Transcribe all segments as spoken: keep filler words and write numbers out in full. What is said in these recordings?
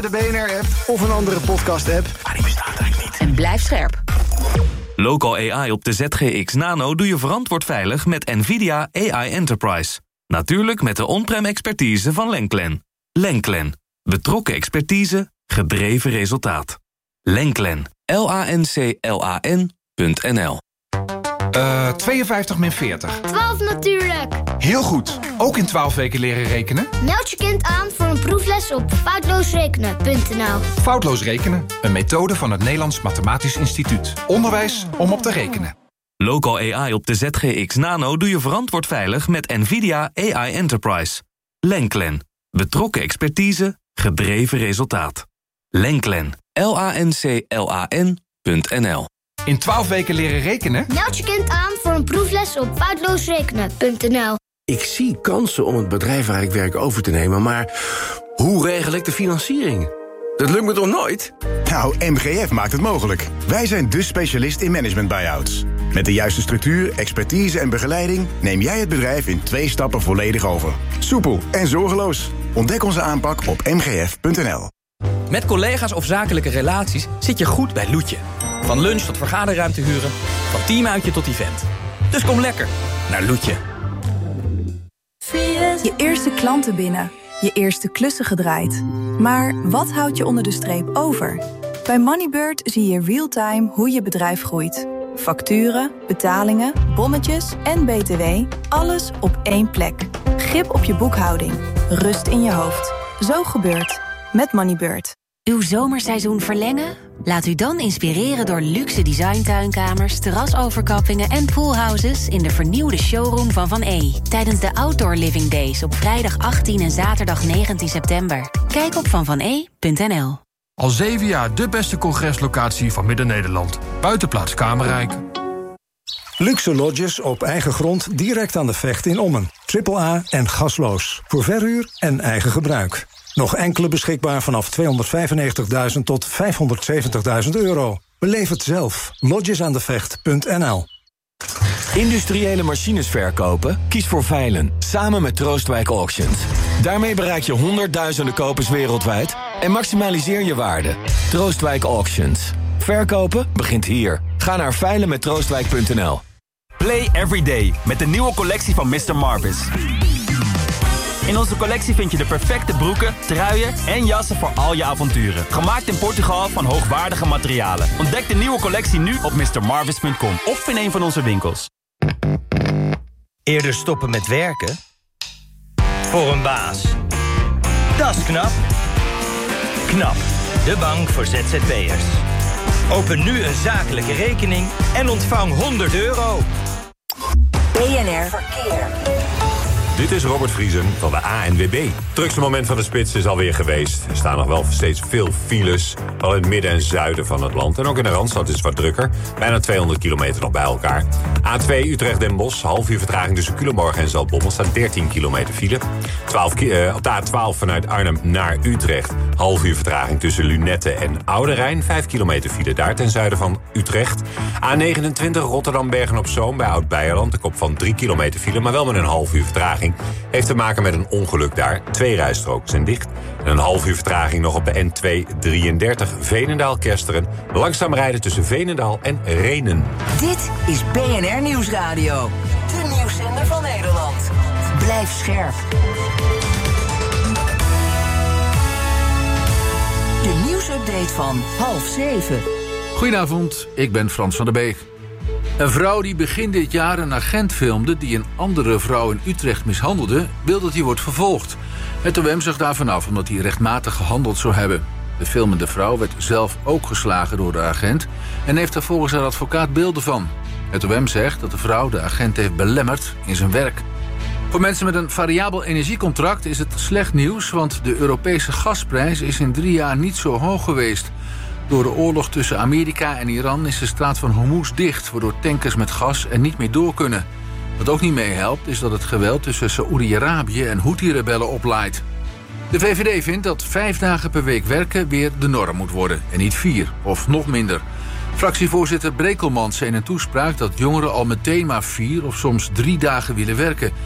De B N R-app of een andere podcast-app. Maar die bestaat eigenlijk niet. En blijf scherp. Local A I op de Z G X Nano doe je verantwoord veilig met NVIDIA A I Enterprise. Natuurlijk met de on-prem expertise van Lenklen. Lenklen. Betrokken expertise, gedreven resultaat. Lenklen. L A N C L A N punt N L. Uh, tweeënvijftig min veertig. twaalf natuurlijk. Heel goed. Ook in twaalf weken leren rekenen? Meld je kind aan voor een proefles op foutloosrekenen punt n l. Foutloos rekenen, een methode van het Nederlands Mathematisch Instituut. Onderwijs om op te rekenen. Local A I op de Z G X Nano doe je verantwoord veilig met NVIDIA A I Enterprise. Lenklen. Betrokken expertise, gedreven resultaat. Lenklen. L A N C L A N punt N L. In twaalf weken leren rekenen? Meld je kind aan voor een proefles op foutloosrekenen punt n l. Ik zie kansen om het bedrijf waar ik werk over te nemen, maar hoe regel ik de financiering? Dat lukt me toch nooit? Nou, M G F maakt het mogelijk. Wij zijn de specialist in management buyouts. Met de juiste structuur, expertise en begeleiding neem jij het bedrijf in twee stappen volledig over. Soepel en zorgeloos. Ontdek onze aanpak op m g f punt n l. Met collega's of zakelijke relaties zit je goed bij Loetje. Van lunch tot vergaderruimte huren, van teamuitje tot event. Dus kom lekker naar Loetje. Je eerste klanten binnen, je eerste klussen gedraaid. Maar wat houdt je onder de streep over? Bij Moneybird zie je real-time hoe je bedrijf groeit. Facturen, betalingen, bonnetjes en B T W, alles op één plek. Grip op je boekhouding, rust in je hoofd. Zo gebeurt met Moneybird. Uw zomerseizoen verlengen? Laat u dan inspireren door luxe designtuinkamers, terrasoverkappingen en poolhouses in de vernieuwde showroom van Van E. Tijdens de Outdoor Living Days op vrijdag achttien en zaterdag negentien september. Kijk op van van e punt n l. Al zeven jaar de beste congreslocatie van Midden-Nederland. Buitenplaats Kamerrijk. Luxe lodges op eigen grond direct aan de Vecht in Ommen. Triple A en gasloos. Voor verhuur en eigen gebruik. Nog enkele beschikbaar vanaf tweehonderdvijfennegentigduizend tot vijfhonderdzeventigduizend euro. Beleef het zelf. lodgesaandevecht punt n l. Industriële machines verkopen? Kies voor Veilen, samen met Troostwijk Auctions. Daarmee bereik je honderdduizenden kopers wereldwijd en maximaliseer je waarde. Troostwijk Auctions. Verkopen begint hier. Ga naar veilen met troostwijk punt n l. Play every day met de nieuwe collectie van mister Marvis. In onze collectie vind je de perfecte broeken, truien en jassen voor al je avonturen. Gemaakt in Portugal van hoogwaardige materialen. Ontdek de nieuwe collectie nu op mister marvis punt com of in een van onze winkels. Eerder stoppen met werken? Voor een baas. Dat is knap. Knap, de bank voor Z Z P'ers. Open nu een zakelijke rekening en ontvang honderd euro. B N R Verkeer. Dit is Robert Vriesen van de A N W B. Het drukste moment van de spits is alweer geweest. Er staan nog wel steeds veel files, al in het midden en zuiden van het land. En ook in de Randstad is het wat drukker. Bijna tweehonderd kilometer nog bij elkaar. A twee Utrecht-Den Bosch, half uur vertraging tussen Culemborg en Zaltbommel. Staat dertien kilometer file. twaalf, uh, op de A twaalf vanuit Arnhem naar Utrecht. Half uur vertraging tussen Lunette en Oude Rijn. vijf kilometer file daar ten zuiden van Utrecht. A negenentwintig Rotterdam-Bergen-op-Zoom bij Oud-Beijerland. De kop van drie kilometer file, maar wel met een half uur vertraging. Heeft te maken met een ongeluk daar. Twee rijstroken zijn dicht. En een half uur vertraging nog op de N tweehonderddrieëndertig Veenendaal-Kesteren. Langzaam rijden tussen Veenendaal en Renen. Dit is B N R Nieuwsradio. De nieuwszender van Nederland. Blijf scherp. De nieuwsupdate van half zeven. Goedenavond, ik ben Frans van der Beek. Een vrouw die begin dit jaar een agent filmde die een andere vrouw in Utrecht mishandelde, wil dat hij wordt vervolgd. Het O M zag daarvan af omdat hij rechtmatig gehandeld zou hebben. De filmende vrouw werd zelf ook geslagen door de agent en heeft er volgens haar advocaat beelden van. Het O M zegt dat de vrouw de agent heeft belemmerd in zijn werk. Voor mensen met een variabel energiecontract is het slecht nieuws, want de Europese gasprijs is in drie jaar niet zo hoog geweest. Door de oorlog tussen Amerika en Iran is de straat van Hormuz dicht, waardoor tankers met gas er niet meer door kunnen. Wat ook niet meehelpt is dat het geweld tussen Saoedi-Arabië en Houthi-rebellen oplaait. De V V D vindt dat vijf dagen per week werken weer de norm moet worden en niet vier of nog minder. Fractievoorzitter Brekelmans zei in een toespraak dat jongeren al meteen maar vier of soms drie dagen willen werken.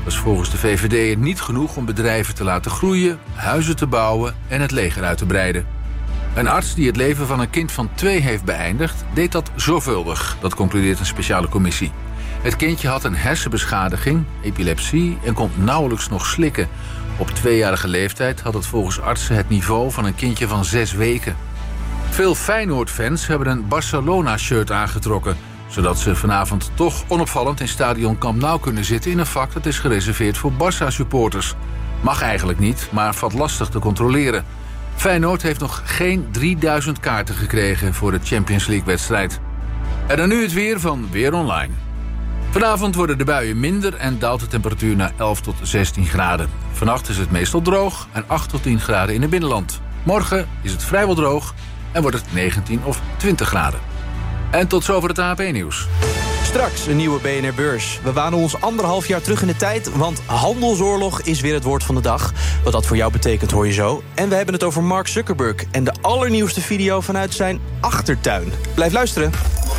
Dat is volgens de V V D niet genoeg om bedrijven te laten groeien, huizen te bouwen en het leger uit te breiden. Een arts die het leven van een kind van twee heeft beëindigd, deed dat zorgvuldig. Dat concludeert een speciale commissie. Het kindje had een hersenbeschadiging, epilepsie en kon nauwelijks nog slikken. Op tweejarige leeftijd had het volgens artsen het niveau van een kindje van zes weken. Veel Feyenoord-fans hebben een Barcelona-shirt aangetrokken, zodat ze vanavond toch onopvallend in stadion Camp Nou kunnen zitten in een vak dat is gereserveerd voor Barça-supporters. Mag eigenlijk niet, maar valt lastig te controleren. Feyenoord heeft nog geen drieduizend kaarten gekregen voor de Champions League-wedstrijd. En dan nu het weer van Weer Online. Vanavond worden de buien minder en daalt de temperatuur naar elf tot zestien graden. Vannacht is het meestal droog en acht tot tien graden in het binnenland. Morgen is het vrijwel droog en wordt het negentien of twintig graden. En tot zover het A P nieuws. Straks een nieuwe B N R-beurs. We wanen ons anderhalf jaar terug in de tijd, want handelsoorlog is weer het woord van de dag. Wat dat voor jou betekent hoor je zo. En we hebben het over Mark Zuckerberg en de allernieuwste video vanuit zijn achtertuin. Blijf luisteren.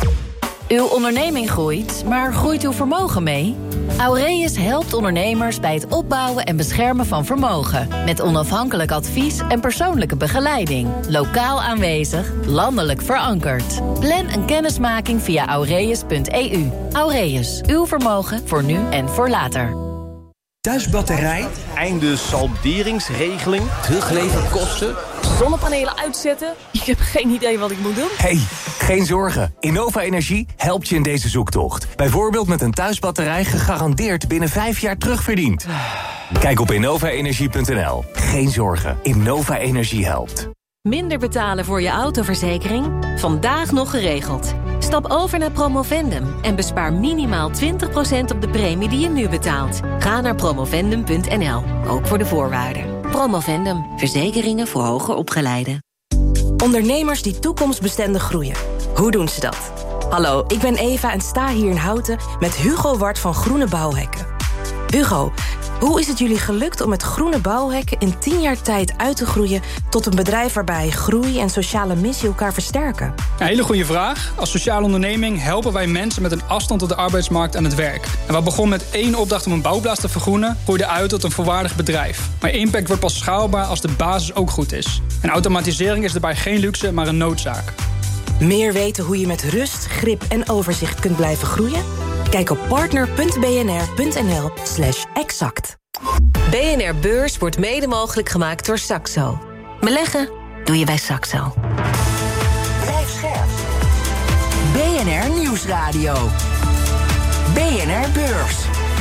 Uw onderneming groeit, maar groeit uw vermogen mee? Aureus helpt ondernemers bij het opbouwen en beschermen van vermogen. Met onafhankelijk advies en persoonlijke begeleiding. Lokaal aanwezig, landelijk verankerd. Plan een kennismaking via aureus punt e u. Aureus, uw vermogen voor nu en voor later. Thuisbatterij, einde salderingsregeling, terugleverkosten, zonnepanelen uitzetten? Ik heb geen idee wat ik moet doen. Hey, geen zorgen. Innova Energie helpt je in deze zoektocht. Bijvoorbeeld met een thuisbatterij gegarandeerd binnen vijf jaar terugverdiend. Kijk op innova energie punt n l. Geen zorgen. Innova Energie helpt. Minder betalen voor je autoverzekering? Vandaag nog geregeld. Stap over naar Promovendum en bespaar minimaal twintig procent op de premie die je nu betaalt. Ga naar promovendum punt n l, ook voor de voorwaarden. Promovendum, verzekeringen voor hoger opgeleiden. Ondernemers die toekomstbestendig groeien. Hoe doen ze dat? Hallo, ik ben Eva en sta hier in Houten met Hugo Ward van Groene Bouwhekken. Hugo, hoe is het jullie gelukt om met Groene Bouwhekken in tien jaar tijd uit te groeien tot een bedrijf waarbij groei en sociale missie elkaar versterken? Een hele goede vraag. Als sociale onderneming helpen wij mensen met een afstand tot de arbeidsmarkt aan het werk. En wat begon met één opdracht om een bouwplaats te vergroenen, groeide uit tot een volwaardig bedrijf. Maar impact wordt pas schaalbaar als de basis ook goed is. En automatisering is daarbij geen luxe, maar een noodzaak. Meer weten hoe je met rust, grip en overzicht kunt blijven groeien? Kijk op partner punt b n r punt n l slash exact. B N R Beurs wordt mede mogelijk gemaakt door Saxo. Beleggen doe je bij Saxo. Blijf scherp. B N R Nieuwsradio. B N R Beurs.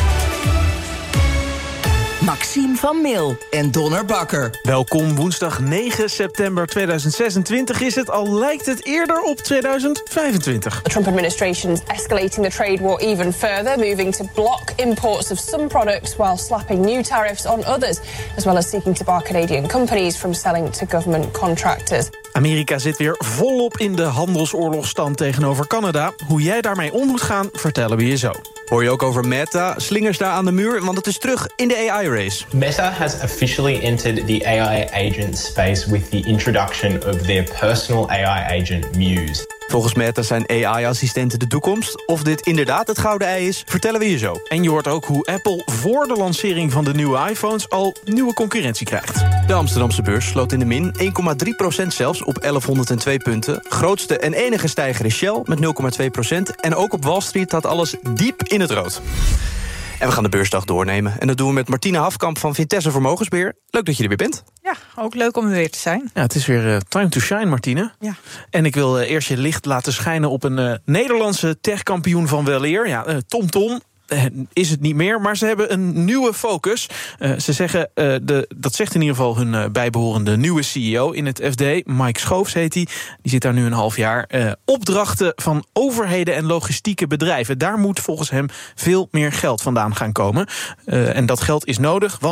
Maxime van Mil en Donner Bakker. Welkom, woensdag negen september tweeduizend zesentwintig is het, al lijkt het eerder op tweeduizend vijfentwintig. The Trump administration is escalating the trade war even further, moving to block imports of some products while slapping new tariffs on others, as well as seeking to bar Canadian companies from selling to government contractors. Amerika zit weer volop in de handelsoorlogstand tegenover Canada. Hoe jij daarmee om moet gaan, vertellen we je zo. Hoor je ook over Meta, slingers daar aan de muur, want het is terug in de A I-race. Meta has officially entered the A I agent space with the introduction of their personal A I agent Muse. Volgens Meta zijn A I-assistenten de toekomst. Of dit inderdaad het gouden ei is, vertellen we je zo. En je hoort ook hoe Apple voor de lancering van de nieuwe iPhones al nieuwe concurrentie krijgt. De Amsterdamse beurs sloot in de min, één komma drie procent zelfs op elfhonderdtwee punten. Grootste en enige stijger is Shell met nul komma twee procent. En ook op Wall Street staat alles diep in het rood. En we gaan de beursdag doornemen. En dat doen we met Martina Hafkamp van Vitesse Vermogensbeheer. Leuk dat je er weer bent. Ja, ook leuk om er weer te zijn. Ja, het is weer uh, time to shine, Martine. Ja. En ik wil uh, eerst je licht laten schijnen op een uh, Nederlandse techkampioen van weleer. Ja, uh, TomTom. Uh, is het niet meer, maar ze hebben een nieuwe focus. Uh, ze zeggen, uh, de, dat zegt in ieder geval hun uh, bijbehorende nieuwe C E O in het F D. Mike Schoofs heet hij. Die zit daar nu een half jaar. Uh, opdrachten van overheden en logistieke bedrijven. Daar moet volgens hem veel meer geld vandaan gaan komen. Uh, en dat geld is nodig, want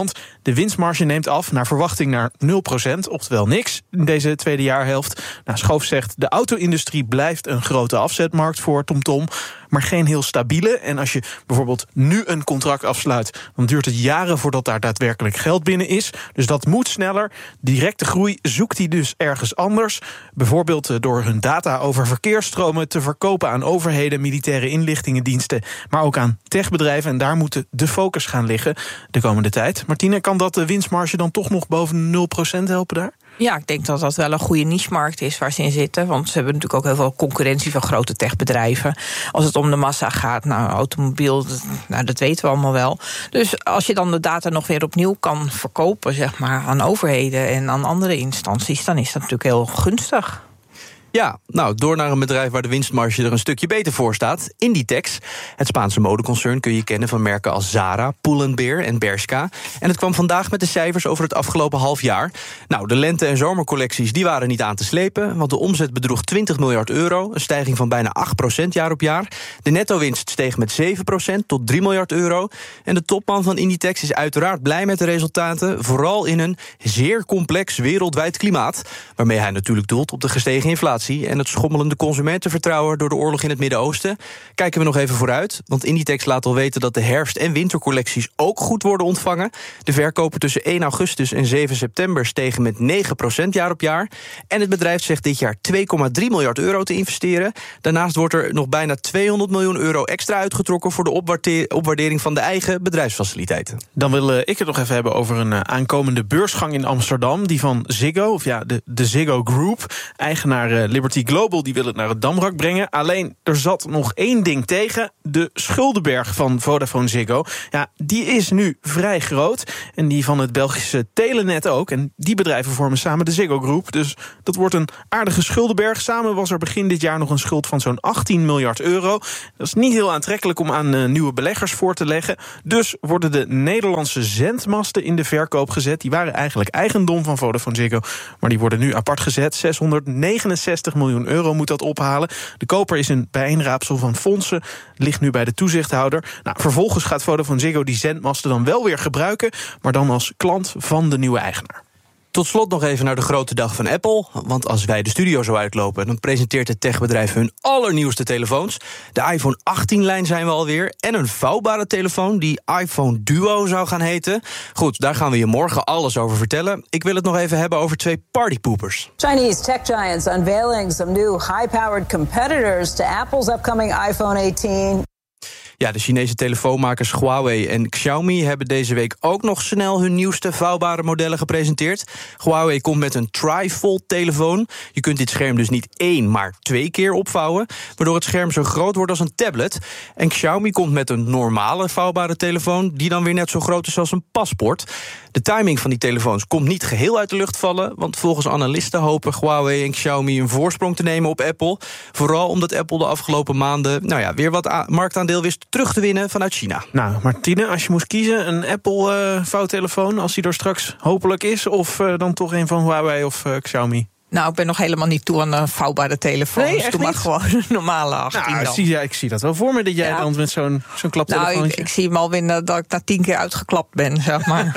De winstmarge neemt af naar verwachting naar nul procent, oftewel niks in deze tweede jaarhelft. Nou, Schoof zegt, de auto-industrie blijft een grote afzetmarkt voor TomTom, maar geen heel stabiele. En als je bijvoorbeeld nu een contract afsluit, dan duurt het jaren voordat daar daadwerkelijk geld binnen is. Dus dat moet sneller. Directe groei zoekt hij dus ergens anders. Bijvoorbeeld door hun data over verkeersstromen te verkopen aan overheden, militaire inlichtingendiensten, maar ook aan techbedrijven. En daar moet de focus gaan liggen de komende tijd. Martine, kan dat de winstmarge dan toch nog boven nul procent helpen daar? Ja, ik denk dat dat wel een goede niche-markt is waar ze in zitten. Want ze hebben natuurlijk ook heel veel concurrentie van grote techbedrijven. Als het om de massa gaat, nou, automobiel, dat, nou, dat weten we allemaal wel. Dus als je dan de data nog weer opnieuw kan verkopen, zeg maar, aan overheden en aan andere instanties, dan is dat natuurlijk heel gunstig. Ja, nou, door naar een bedrijf waar de winstmarge er een stukje beter voor staat. Inditex. Het Spaanse modeconcern kun je kennen van merken als Zara, Pull&Bear en Bershka. En het kwam vandaag met de cijfers over het afgelopen half jaar. Nou, de lente- en zomercollecties die waren niet aan te slepen, want de omzet bedroeg twintig miljard euro, een stijging van bijna acht procent jaar op jaar. De netto-winst steeg met zeven procent tot drie miljard euro. En de topman van Inditex is uiteraard blij met de resultaten, vooral in een zeer complex wereldwijd klimaat, waarmee hij natuurlijk doelt op de gestegen inflatie en het schommelende consumentenvertrouwen door de oorlog in het Midden-Oosten. Kijken we nog even vooruit, want Inditex laat al weten dat de herfst- en wintercollecties ook goed worden ontvangen. De verkopen tussen één augustus en zeven september stegen met negen procent jaar op jaar. En het bedrijf zegt dit jaar twee komma drie miljard euro te investeren. Daarnaast wordt er nog bijna tweehonderd miljoen euro extra uitgetrokken voor de opwaarde- opwaardering van de eigen bedrijfsfaciliteiten. Dan wil uh, ik het nog even hebben over een uh, aankomende beursgang in Amsterdam, die van Ziggo, of ja, de, de Ziggo Group, eigenaar uh, Liberty Global, die wil het naar het Damrak brengen. Alleen, er zat nog één ding tegen. De schuldenberg van Vodafone Ziggo. Ja, die is nu vrij groot. En die van het Belgische Telenet ook. En die bedrijven vormen samen de Ziggo Group. Dus dat wordt een aardige schuldenberg. Samen was er begin dit jaar nog een schuld van zo'n achttien miljard euro. Dat is niet heel aantrekkelijk om aan uh, nieuwe beleggers voor te leggen. Dus worden de Nederlandse zendmasten in de verkoop gezet. Die waren eigenlijk eigendom van Vodafone Ziggo. Maar die worden nu apart gezet. zeshonderdnegenenzestig miljoen euro moet dat ophalen. De koper is een bijeenraapsel van fondsen, ligt nu bij de toezichthouder. Nou, vervolgens gaat Vodafone Ziggo die zendmasten dan wel weer gebruiken, maar dan als klant van de nieuwe eigenaar. Tot slot nog even naar de grote dag van Apple. Want als wij de studio zo uitlopen, dan presenteert het techbedrijf hun allernieuwste telefoons. De iPhone achttien-lijn zijn we alweer. En een vouwbare telefoon die iPhone Duo zou gaan heten. Goed, daar gaan we je morgen alles over vertellen. Ik wil het nog even hebben over twee partypoopers. Chinese tech giants unveiling some new high-powered competitors to Apple's upcoming iPhone achttien. Ja, de Chinese telefoonmakers Huawei en Xiaomi hebben deze week ook nog snel hun nieuwste vouwbare modellen gepresenteerd. Huawei komt met een tri-fold-telefoon. Je kunt dit scherm dus niet één, maar twee keer opvouwen, waardoor het scherm zo groot wordt als een tablet. En Xiaomi komt met een normale vouwbare telefoon, die dan weer net zo groot is als een paspoort. De timing van die telefoons komt niet geheel uit de lucht vallen, want volgens analisten hopen Huawei en Xiaomi een voorsprong te nemen op Apple. Vooral omdat Apple de afgelopen maanden nou ja, weer wat a- marktaandeel wist terug te winnen vanuit China. Nou, Martine, als je moest kiezen, een Apple-vouwtelefoon, uh, als die er straks hopelijk is, of uh, dan toch een van Huawei of uh, Xiaomi? Nou, ik ben nog helemaal niet toe aan een vouwbare telefoon. Nee, dus echt doe maar niet? gewoon een normale achttien Nou, dan. zie, ja, ik zie dat wel voor me, dat jij Ja. dan met zo'n, zo'n klaptelefoontje... Nou, ik, ik zie hem alweer dat ik na tien keer uitgeklapt ben, zeg maar.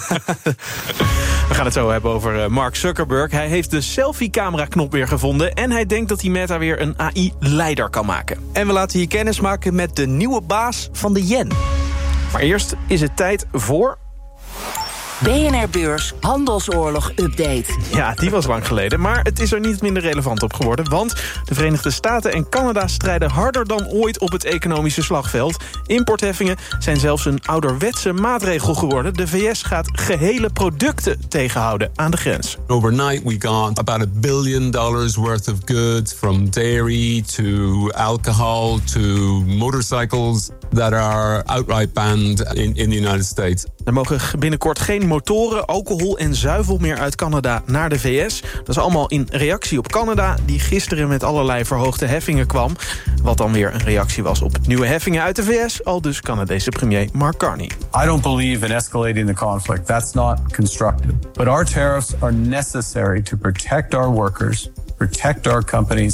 We gaan het zo hebben over uh, Mark Zuckerberg. Hij heeft de selfie-camera-knop weer gevonden en hij denkt dat hij Meta weer een A I-leider kan maken. En we laten je kennis maken met de nieuwe baas van de yen. Maar eerst is het tijd voor... B N R Beurs Handelsoorlog Update. Ja, die was lang geleden, maar het is er niet minder relevant op geworden. Want de Verenigde Staten en Canada strijden harder dan ooit op het economische slagveld. Importheffingen zijn zelfs een ouderwetse maatregel geworden. De V S gaat gehele producten tegenhouden aan de grens. Overnight we got about a billion dollars worth of goods, from dairy to alcohol to motorcycles that are outright banned in, in the United States. Er mogen binnenkort geen motoren, alcohol en zuivel meer uit Canada naar de V S. Dat is allemaal in reactie op Canada, die gisteren met allerlei verhoogde heffingen kwam. Wat dan weer een reactie was op nieuwe heffingen uit de V S, al dus Canadese premier Mark Carney. I don't believe in escalating the conflict. That's not constructive. But our tariffs are necessary to protect our workers, protect our companies,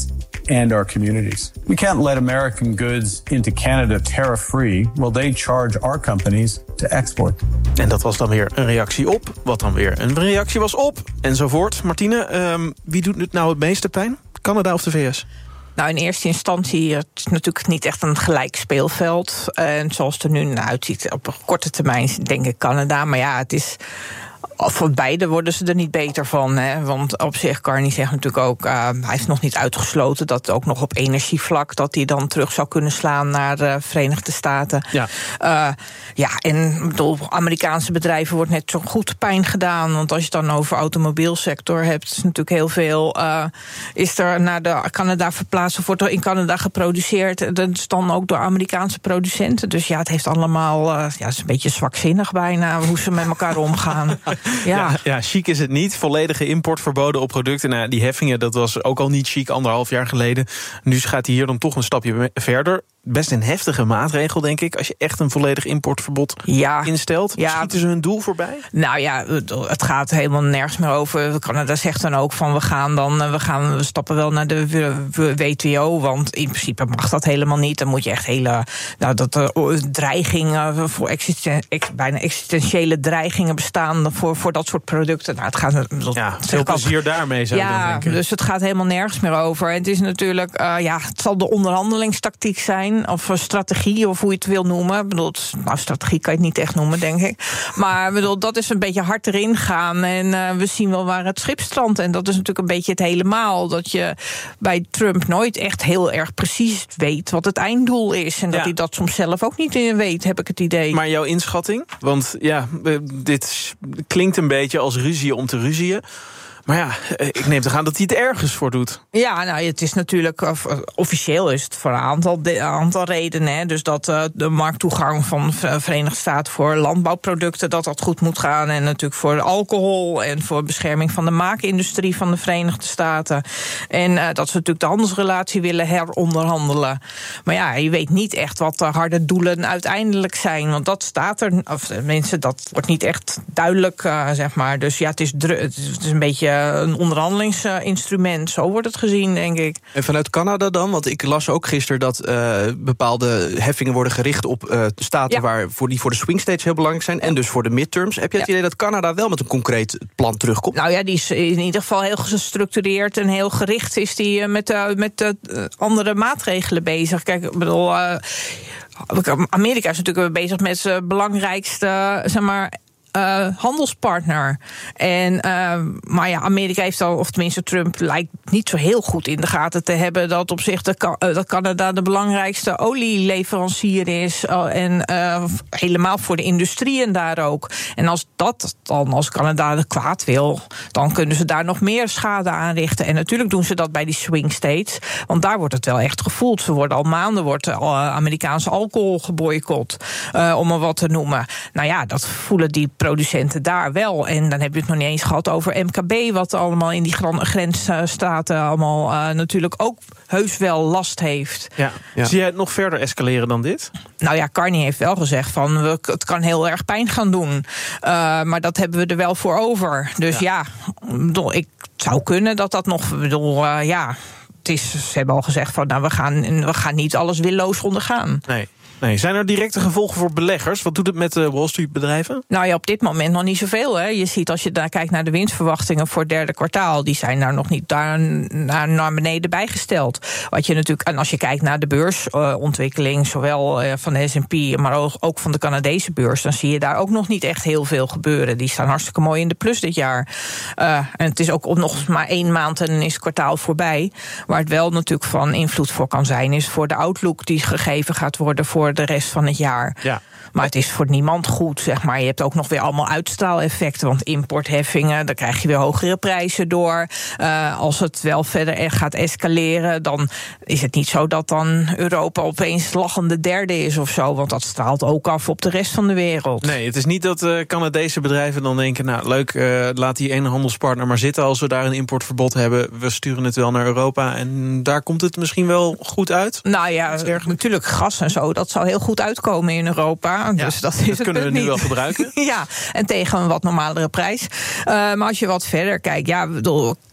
and our communities. We can't let American goods into Canada tariff-free while they charge our companies to export. En dat was dan weer een reactie op, wat dan weer een reactie was op, enzovoort. Martine, um, wie doet het nou het meeste pijn? Canada of de V S? Nou, in eerste instantie, het is natuurlijk niet echt een gelijk speelveld. En zoals het er nu naar uitziet, op een korte termijn denk ik Canada. Maar ja, het is... Voor beide worden ze er niet beter van. Hè? Want op zich, Carney zegt natuurlijk ook... Uh, hij heeft nog niet uitgesloten dat ook nog op energievlak... dat hij dan terug zou kunnen slaan naar de Verenigde Staten. Ja, uh, ja en bedoel, Amerikaanse bedrijven wordt net zo goed pijn gedaan. Want als je het dan over automobielsector hebt... is natuurlijk heel veel... Uh, is er naar de Canada verplaatst of wordt er in Canada geproduceerd... dat is dan ook door Amerikaanse producenten. Dus ja, het heeft allemaal... Uh, ja, het is een beetje zwakzinnig bijna... hoe ze met elkaar omgaan. Ja. Ja, ja, chic is het niet. Volledige import verboden op producten. Nou, die heffingen, dat was ook al niet chic anderhalf jaar geleden. Nu gaat hij hier dan toch een stapje verder. Best een heftige maatregel, denk ik... als je echt een volledig importverbod ja. instelt. Ja. Schieten ze hun doel voorbij? Nou ja, het gaat helemaal nergens meer over. Canada zegt dan ook van... we gaan dan, we, gaan, we stappen wel naar de W T O... want in principe mag dat helemaal niet. Dan moet je echt hele... Nou, dat er dreigingen, voor existen, ex, bijna existentiële dreigingen bestaan... voor, voor dat soort producten. Nou, het gaat... Dat, ja, veel plezier daarmee, zou je ja, dan denken. Dus het gaat helemaal nergens meer over. En het is natuurlijk... Uh, ja, het zal de onderhandelingstactiek zijn... of strategie, of hoe je het wil noemen. Ik bedoel, nou, strategie kan je het niet echt noemen, denk ik. Maar ik bedoel, dat is een beetje hard erin gaan. En uh, we zien wel waar het schip strandt. En dat is natuurlijk een beetje het helemaal. Dat je bij Trump nooit echt heel erg precies weet wat het einddoel is. En dat ja. hij dat soms zelf ook niet weet, heb ik het idee. Maar jouw inschatting? Want ja, dit klinkt een beetje als ruzie om te ruzieën. Maar ja, ik neem te gaan dat hij het ergens voor doet. Ja, nou, het is natuurlijk... officieel is het voor een aantal, een aantal redenen. Hè. Dus dat uh, de markttoegang van de Verenigde Staten... voor landbouwproducten, dat dat goed moet gaan. En natuurlijk voor alcohol en voor bescherming van de maakindustrie... van de Verenigde Staten. En uh, dat ze natuurlijk de handelsrelatie willen heronderhandelen. Maar ja, je weet niet echt wat de harde doelen uiteindelijk zijn. Want dat staat er... Of mensen, dat wordt niet echt duidelijk, uh, zeg maar. Dus ja, het is, dru- het is een beetje... een onderhandelingsinstrument. Zo wordt het gezien, denk ik. En vanuit Canada dan? Want ik las ook gisteren dat uh, bepaalde heffingen worden gericht op uh, staten... Ja. Waar voor die voor de swing states heel belangrijk zijn... en dus voor de midterms. Heb je het ja. idee dat Canada wel met een concreet plan terugkomt? Nou ja, die is in ieder geval heel gestructureerd en heel gericht... is die uh, met, uh, met uh, andere maatregelen bezig. Kijk, ik bedoel... Uh, Amerika is natuurlijk bezig met zijn belangrijkste... zeg maar, Uh, handelspartner. En, uh, maar ja, Amerika heeft al, of tenminste Trump lijkt niet zo heel goed in de gaten te hebben dat op zich de, uh, dat Canada de belangrijkste olieleverancier is. Uh, en uh, helemaal voor de industrie en daar ook. En als dat dan, als Canada de kwaad wil, dan kunnen ze daar nog meer schade aanrichten. En natuurlijk doen ze dat bij die swing states. Want daar wordt het wel echt gevoeld. Ze worden al maanden wordt uh, Amerikaanse alcohol geboycott. Uh, om er wat te noemen. Nou ja, dat voelen die producenten daar wel. En dan heb je het nog niet eens gehad over M K B... wat allemaal in die grensstaten allemaal uh, natuurlijk ook heus wel last heeft. Ja. Ja. Zie jij het nog verder escaleren dan dit? Nou ja, Carney heeft wel gezegd van we, het kan heel erg pijn gaan doen. Uh, maar dat hebben we er wel voor over. Dus ja, ja bedoel, ik zou kunnen dat dat nog... bedoel, uh, ja, het is, ze hebben al gezegd van nou, we gaan, we gaan niet alles willoos ondergaan. Nee. Nee, zijn er directe gevolgen voor beleggers? Wat doet het met de Wall Street bedrijven? Nou ja, op dit moment nog niet zoveel. Hè. Je ziet als je daar kijkt naar de winstverwachtingen voor het derde kwartaal... die zijn daar nog niet daar naar, naar beneden bijgesteld. Wat je natuurlijk, en als je kijkt naar de beursontwikkeling... Uh, zowel uh, van de S en P, maar ook, ook van de Canadese beurs... dan zie je daar ook nog niet echt heel veel gebeuren. Die staan hartstikke mooi in de plus dit jaar. Uh, en het is ook op nog maar één maand en dan is het kwartaal voorbij. Waar het wel natuurlijk van invloed voor kan zijn... is voor de outlook die gegeven gaat worden... voor de rest van het jaar. Ja. Maar het is voor niemand goed, zeg maar. Je hebt ook nog weer allemaal uitstraaleffecten. Want importheffingen, daar krijg je weer hogere prijzen door. Uh, als het wel verder echt gaat escaleren... dan is het niet zo dat dan Europa opeens lachende derde is of zo. Want dat straalt ook af op de rest van de wereld. Nee, het is niet dat uh, Canadese bedrijven dan denken... nou, leuk, uh, laat die ene handelspartner maar zitten... als we daar een importverbod hebben. We sturen het wel naar Europa. En daar komt het misschien wel goed uit? Nou ja, natuurlijk gas en zo. Dat zou heel goed uitkomen in Europa. Ja, dus dat is dat kunnen we nu niet. wel gebruiken. Ja, en tegen een wat normalere prijs. Uh, maar als je wat verder kijkt, ja, bedoel,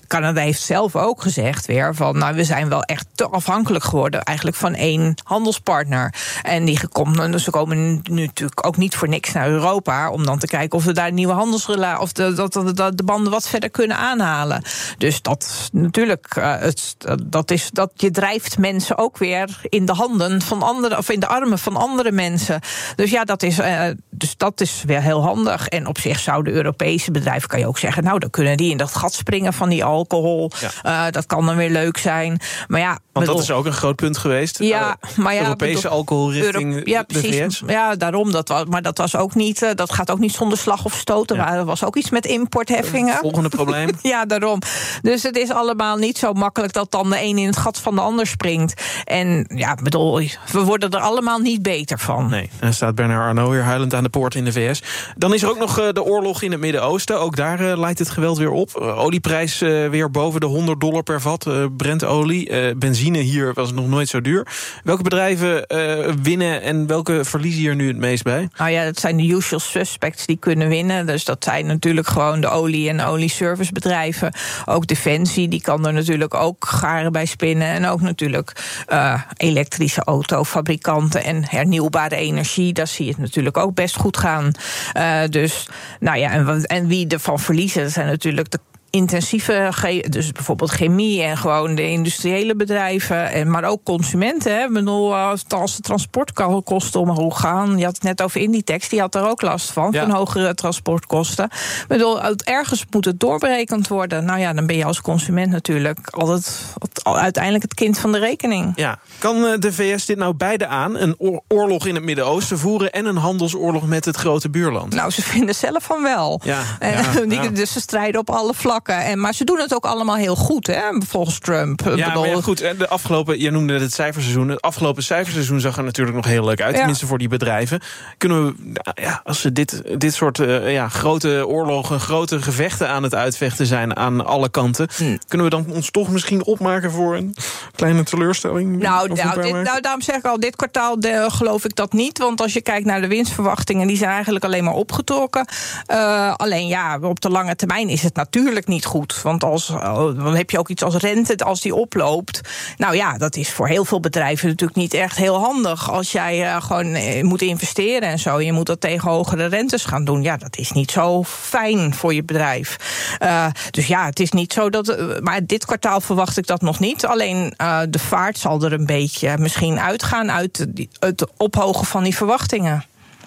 Canada heeft zelf ook gezegd weer van, nou, we zijn wel echt te afhankelijk geworden eigenlijk van één handelspartner. En die komen, dus ze komen nu natuurlijk ook niet voor niks naar Europa om dan te kijken of we daar nieuwe handelsrelaties of de, dat, dat, dat de banden wat verder kunnen aanhalen. Dus dat natuurlijk, uh, het, dat is dat je drijft mensen ook weer in de handen van andere of in de armen van andere mensen. Dus ja, dat is, uh, dus dat is weer heel handig. En op zich zouden Europese bedrijven, kan je ook zeggen, nou, dan kunnen die in dat gat springen van die alcohol. Ja. Uh, dat kan dan weer leuk zijn. Maar ja, want bedoel, dat is ook een groot punt geweest. Ja, maar ja, Europese bedoel, alcohol richting Euro- ja, de precies. V S. Ja, daarom. Dat was, maar dat was ook niet. Uh, dat gaat ook niet zonder slag of stoten. Ja. Maar er was ook iets met importheffingen. Volgende probleem. Ja, daarom. Dus het is allemaal niet zo makkelijk dat dan de een in het gat van de ander springt. En ja, bedoel, we worden er allemaal niet beter van. Nee, dan staat Bernard Arnault weer huilend aan de poort in de V S. Dan is er ook nog uh, de oorlog in het Midden-Oosten. Ook daar uh, leidt het geweld weer op. Uh, olieprijs uh, weer boven de honderd dollar per vat. Uh, Brentolie. Uh, benzine hier was nog nooit zo duur. Welke bedrijven uh, winnen en welke verliezen hier nu het meest bij? Nou ja, dat zijn de usual suspects die kunnen winnen. Dus dat zijn natuurlijk gewoon de olie- en olieservicebedrijven. Ook Defensie, die kan er natuurlijk ook garen bij spinnen. En ook natuurlijk uh, elektrische autofabrikanten en hernieuwbare energie. Daar zie je het natuurlijk ook best goed gaan. Uh, dus, nou ja, en, en wie ervan verliezen, dat zijn natuurlijk de intensieve, dus bijvoorbeeld chemie en gewoon de industriële bedrijven, en maar ook consumenten. Hè. Ik bedoel, als de transportkosten omhoog gaan, je had het net over Inditex, die had er ook last van, ja. van hogere transportkosten. Ik bedoel, ergens moet het doorberekend worden. Nou ja, dan ben je als consument natuurlijk altijd uiteindelijk het kind van de rekening. Ja, kan de V S dit nou beide aan? Een oorlog in het Midden-Oosten voeren en een handelsoorlog met het grote buurland? Nou, ze vinden zelf van wel. Ja, ja, die, ja. Dus ze strijden op alle vlakken. En, maar ze doen het ook allemaal heel goed, hè, volgens Trump. Ja, bedoel... maar ja, goed. De afgelopen, je noemde het cijferseizoen. Het afgelopen cijferseizoen zag er natuurlijk nog heel leuk uit. Ja. Tenminste voor die bedrijven. Kunnen we, ja, als ze dit, dit soort uh, ja, grote oorlogen, grote gevechten aan het uitvechten zijn aan alle kanten, hm. kunnen we dan ons toch misschien opmaken voor een kleine teleurstelling? Nou, nou, dit, nou daarom zeg ik al, dit kwartaal de, geloof ik dat niet. Want als je kijkt naar de winstverwachtingen, die zijn eigenlijk alleen maar opgetrokken. Uh, alleen ja, op de lange termijn is het natuurlijk niet niet goed. Want als, dan heb je ook iets als rente, als die oploopt. Nou ja, dat is voor heel veel bedrijven natuurlijk niet echt heel handig. Als jij uh, gewoon uh, moet investeren en zo, je moet dat tegen hogere rentes gaan doen. Ja, dat is niet zo fijn voor je bedrijf. Uh, dus ja, het is niet zo dat... Uh, maar dit kwartaal verwacht ik dat nog niet. Alleen uh, de vaart zal er een beetje misschien uitgaan uit het ophogen van die verwachtingen.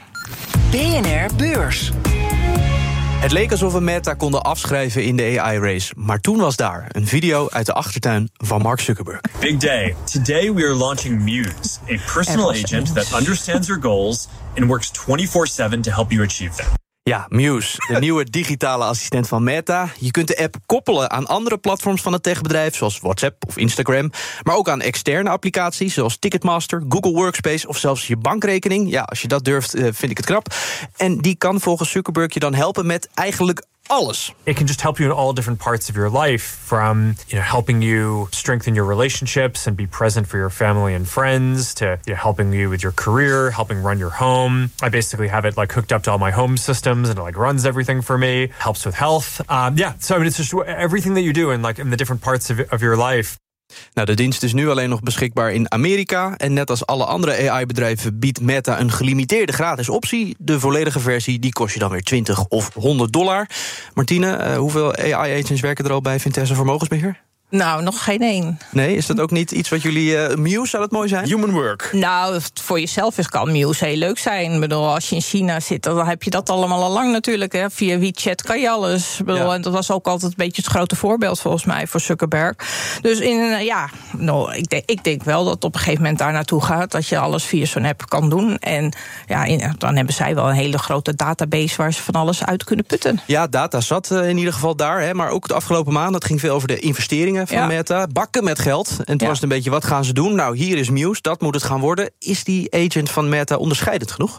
B N R Beurs. Het leek alsof we Meta konden afschrijven in de A I-race. Maar toen was daar een video uit de achtertuin van Mark Zuckerberg. Big day. Today we are launching Muse, a personal agent that understands your goals and works twenty-four seven to help you achieve them. Ja, Muse, de nieuwe digitale assistent van Meta. Je kunt de app koppelen aan andere platforms van het techbedrijf, zoals WhatsApp of Instagram, maar ook aan externe applicaties, zoals Ticketmaster, Google Workspace of zelfs je bankrekening. Ja, als je dat durft, vind ik het knap. En die kan volgens Zuckerberg je dan helpen met eigenlijk alles. It can just help you in all different parts of your life, from you know helping you strengthen your relationships and be present for your family and friends, to you know, helping you with your career, helping run your home. I basically have it like hooked up to all my home systems, and it like runs everything for me, helps with health. Um, yeah, so I mean, it's just everything that you do in like in the different parts of, of your life. Nou, de dienst is nu alleen nog beschikbaar in Amerika. En net als alle andere A I-bedrijven biedt Meta een gelimiteerde gratis optie. De volledige versie die kost je dan weer twintig of honderd dollar. Martine, uh, hoeveel A I-agents werken er al bij Vitesse Vermogensbeheer? Nou, nog geen één. Nee, is dat ook niet iets wat jullie... Uh, Muse, zou dat mooi zijn? Human work. Nou, voor jezelf is kan Muse heel leuk zijn. Ik bedoel, als je in China zit, dan heb je dat allemaal al lang natuurlijk. Hè. Via WeChat kan je alles. Ik bedoel, ja. En dat was ook altijd een beetje het grote voorbeeld volgens mij voor Zuckerberg. Dus in, uh, ja, nou, ik, denk, ik denk wel dat het op een gegeven moment daar naartoe gaat. Dat je alles via zo'n app kan doen. En ja, in, dan hebben zij wel een hele grote database waar ze van alles uit kunnen putten. Ja, data zat uh, in ieder geval daar. Hè, maar ook de afgelopen maand, dat ging veel over de investeringen van ja. Meta. Bakken met geld. En toen ja. was het een beetje, wat gaan ze doen? Nou, hier is Muse, dat moet het gaan worden. Is die agent van Meta onderscheidend genoeg?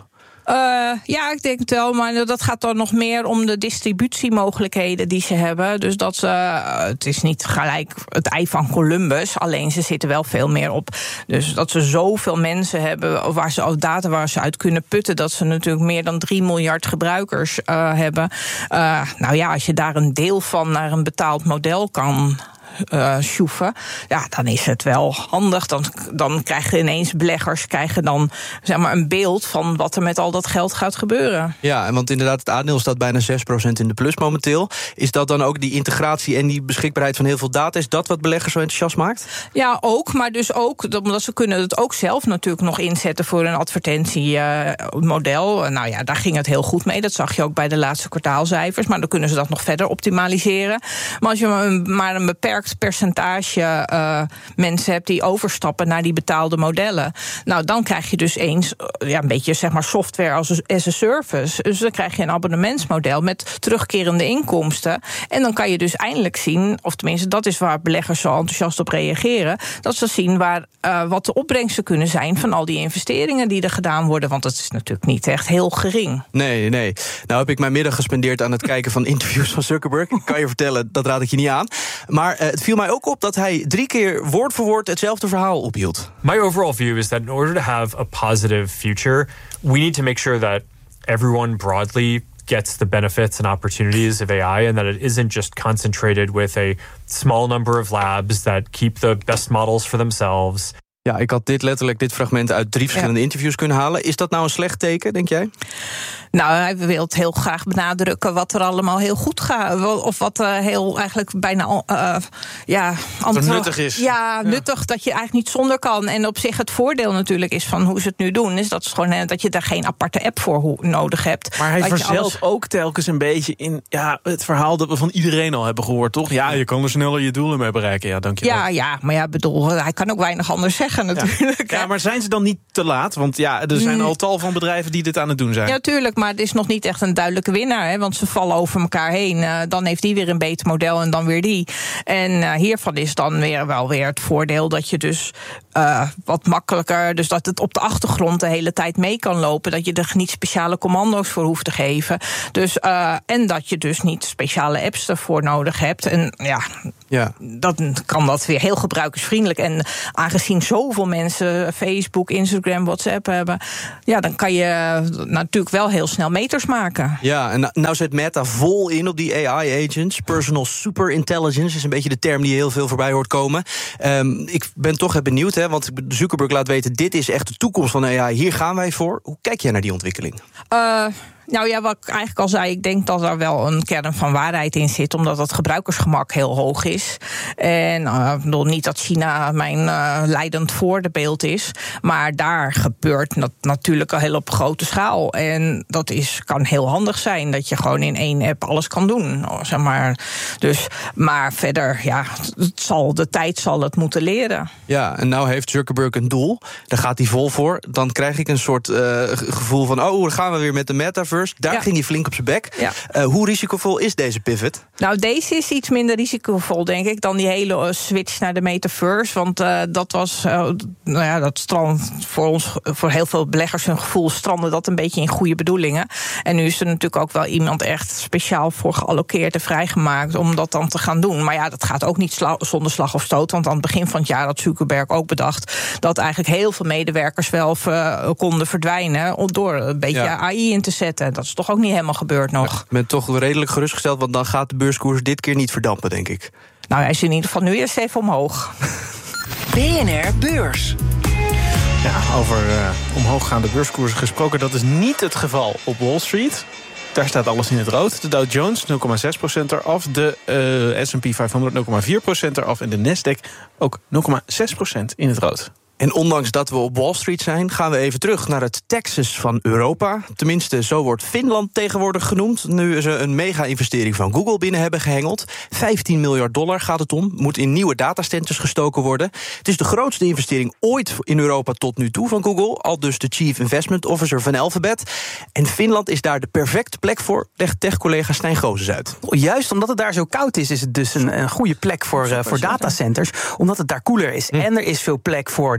Uh, ja, ik denk het wel, maar dat gaat dan nog meer om de distributiemogelijkheden die ze hebben. Dus dat ze, uh, het is niet gelijk het ei van Columbus, alleen ze zitten wel veel meer op. Dus dat ze zoveel mensen hebben, waar ze data waar ze uit kunnen putten, dat ze natuurlijk meer dan drie miljard gebruikers uh, hebben. Uh, nou ja, als je daar een deel van naar een betaald model kan Uh, sjoeven, ja, dan is het wel handig. Dan, dan krijgen ineens beleggers krijgen dan, zeg maar, een beeld van wat er met al dat geld gaat gebeuren. Ja, want inderdaad, het aandeel staat bijna zes procent in de plus momenteel. Is dat dan ook die integratie en die beschikbaarheid van heel veel data? Is dat wat beleggers zo enthousiast maakt? Ja, ook, maar dus ook, omdat ze kunnen het ook zelf natuurlijk nog inzetten voor een advertentiemodel. Uh, nou ja, daar ging het heel goed mee. Dat zag je ook bij de laatste kwartaalcijfers. Maar dan kunnen ze dat nog verder optimaliseren. Maar als je maar een beperkt percentage uh, mensen hebt die overstappen naar die betaalde modellen, nou, dan krijg je dus eens uh, ja, een beetje, zeg maar, software als, as a service. Dus dan krijg je een abonnementsmodel met terugkerende inkomsten. En dan kan je dus eindelijk zien, of tenminste, dat is waar beleggers zo enthousiast op reageren, dat ze zien waar, uh, wat de opbrengsten kunnen zijn van al die investeringen die er gedaan worden. Want dat is natuurlijk niet echt heel gering. Nee, nee. Nou heb ik mijn middag gespendeerd aan het kijken van interviews van Zuckerberg. Ik kan je vertellen, dat raad ik je niet aan. Maar uh, het viel mij ook op dat hij drie keer woord voor woord hetzelfde verhaal ophield. My overall view is that in order to have a positive future, we need to make sure that everyone broadly gets the benefits and opportunities of A I, and that it isn't just concentrated with a small number of labs that keep the best models for themselves. Ja, ik had dit letterlijk, dit fragment uit drie verschillende ja. interviews kunnen halen. Is dat nou een slecht teken, denk jij? Nou, hij wil het heel graag benadrukken wat er allemaal heel goed gaat. Of wat uh, heel eigenlijk bijna uh, ja, wat nuttig is. Ja, ja, nuttig dat je eigenlijk niet zonder kan. En op zich het voordeel natuurlijk is van hoe ze het nu doen, is dat, is gewoon, uh, dat je daar geen aparte app voor nodig hebt. Maar hij dat verzelt alles... ook telkens een beetje in ja, het verhaal dat we van iedereen al hebben gehoord, toch? Ja, je kan er sneller je doelen mee bereiken. Ja, dank je wel. Ja, ja, maar ja, bedoel, hij kan ook weinig anders zeggen natuurlijk. Ja, ja, maar zijn ze dan niet te laat? Want ja, er zijn al tal van bedrijven die dit aan het doen zijn. Ja, tuurlijk, maar het is nog niet echt een duidelijke winnaar, hè, want ze vallen over elkaar heen. Uh, dan heeft die weer een beter model en dan weer die. En uh, hiervan is dan weer wel weer het voordeel dat je dus uh, wat makkelijker, dus dat het op de achtergrond de hele tijd mee kan lopen, dat je er niet speciale commando's voor hoeft te geven. Dus, uh, en dat je dus niet speciale apps ervoor nodig hebt. En ja, ja. dan kan dat weer heel gebruikersvriendelijk. En aangezien zoveel mensen Facebook, Instagram, WhatsApp hebben, ja, dan kan je natuurlijk wel heel snel meters maken. Ja, en nou zet Meta vol in op die A I-agents. Personal superintelligence is een beetje de term die je heel veel voorbij hoort komen. Um, ik ben toch benieuwd, hè, want Zuckerberg laat weten, dit is echt de toekomst van A I. Hier gaan wij voor. Hoe kijk jij naar die ontwikkeling? Uh, Nou ja, wat ik eigenlijk al zei, ik denk dat er wel een kern van waarheid in zit, omdat het gebruikersgemak heel hoog is. En uh, ik bedoel niet dat China mijn uh, leidend voorbeeld is, maar daar gebeurt dat natuurlijk al heel op grote schaal. En dat is, kan heel handig zijn, dat je gewoon in één app alles kan doen. Zeg maar. Dus, maar verder, ja, het zal, de tijd zal het moeten leren. Ja, en nou heeft Zuckerberg een doel, daar gaat hij vol voor. Dan krijg ik een soort uh, gevoel van, oh, dan gaan we weer met de metaverse. Daar ja. ging hij flink op zijn bek. Ja. Uh, hoe risicovol is deze pivot? Nou, deze is iets minder risicovol, denk ik, dan die hele uh, switch naar de metaverse. Want uh, dat was, uh, nou ja, dat strand voor ons, voor heel veel beleggers hun gevoel, strandde dat een beetje in goede bedoelingen. En nu is er natuurlijk ook wel iemand echt speciaal voor gealloceerd en vrijgemaakt om dat dan te gaan doen. Maar ja, dat gaat ook niet sla- zonder slag of stoot. Want aan het begin van het jaar had Zuckerberg ook bedacht dat eigenlijk heel veel medewerkers wel uh, konden verdwijnen door een beetje ja. A I in te zetten. Dat is toch ook niet helemaal gebeurd nog. Ja, ik ben toch redelijk gerustgesteld, want dan gaat de beurskoers dit keer niet verdampen, denk ik. Nou, hij is in ieder geval nu eerst even omhoog. B N R Beurs. Ja, over uh, omhooggaande beurskoersen gesproken, dat is niet het geval op Wall Street. Daar staat alles in het rood. De Dow Jones nul komma zes procent eraf. De uh, S en P vijfhonderd nul komma vier procent eraf. En de Nasdaq ook nul komma zes procent in het rood. En ondanks dat we op Wall Street zijn, gaan we even terug naar het Texas van Europa. Tenminste, zo wordt Finland tegenwoordig genoemd. Nu ze een mega-investering van Google binnen hebben gehengeld. vijftien miljard dollar gaat het om. Moet in nieuwe datacenters gestoken worden. Het is de grootste investering ooit in Europa tot nu toe van Google. Al dus de Chief Investment Officer van Alphabet. En Finland is daar de perfecte plek voor, legt tech-collega Stijn Gozes uit. Juist omdat het daar zo koud is, is het dus een, een goede plek voor, uh, voor datacenters. Omdat het daar koeler is. Hm. En er is veel plek voor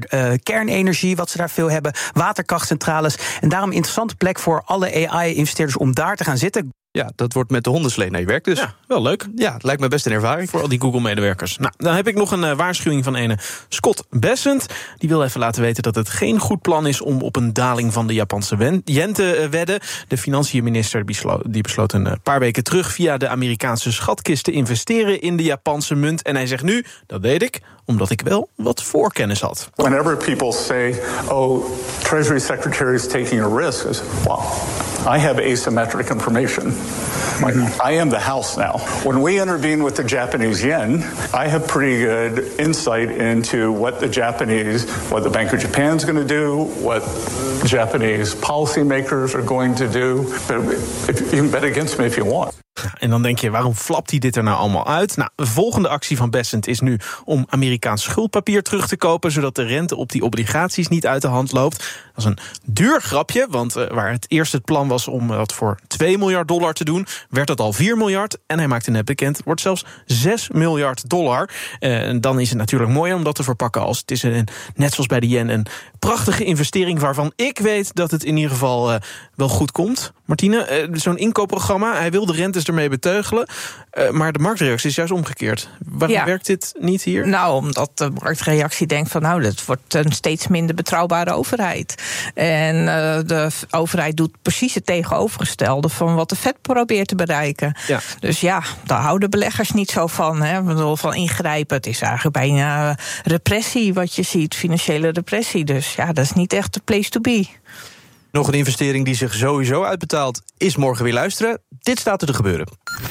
uh, kernenergie, wat ze daar veel hebben, waterkrachtcentrales. En daarom een interessante plek voor alle A I-investeerders om daar te gaan zitten. Ja, dat wordt met de hondenslee naar je werk dus. Ja, wel leuk. Ja, het lijkt me best een ervaring. Voor al die Google-medewerkers. Nou, dan heb ik nog een uh, waarschuwing van ene Scott Bessent. Die wil even laten weten dat het geen goed plan is om op een daling van de Japanse yen te uh, wedden. De financiënminister beslo- die besloot een uh, paar weken terug via de Amerikaanse schatkist te investeren in de Japanse munt. En hij zegt nu, dat deed ik, omdat ik wel wat voorkennis had. Whenever people say, oh, Treasury Secretary is taking a risk, is, well, I have asymmetric information. I am the house now. When we intervene with the Japanese yen, I have pretty good insight into what the Japanese, what the Bank of Japan is going to do, what Japanese policymakers are going to do. But if, you can bet against me if you want. En dan denk je, waarom flapt hij dit er nou allemaal uit? Nou, de volgende actie van Bessent is nu om Amerikaans schuldpapier terug te kopen, zodat de rente op die obligaties niet uit de hand loopt. Dat is een duur grapje, want uh, waar het eerst het plan was om dat voor twee miljard dollar te doen, werd dat al vier miljard. En hij maakte net bekend, het wordt zelfs zes miljard dollar. Uh, en dan is het natuurlijk mooier om dat te verpakken als het is een, net zoals bij de yen, een prachtige investering waarvan ik weet dat het in ieder geval uh, wel goed komt. Martine, uh, zo'n inkoopprogramma, hij wil de rentes ermee beteugelen, uh, maar de marktreactie is juist omgekeerd. Waarom ja. werkt dit niet hier? Nou, omdat de marktreactie denkt van, nou, dat wordt een steeds minder betrouwbare overheid. En uh, de overheid doet precies het tegenovergestelde van wat de Fed probeert te bereiken. Ja. Dus ja, daar houden beleggers niet zo van. Hè. Ik bedoel, van ingrijpen. Het is eigenlijk bijna repressie wat je ziet, financiële repressie. Dus ja, dat is niet echt de place to be. Nog een investering die zich sowieso uitbetaalt, is morgen weer luisteren. Dit staat er te gebeuren.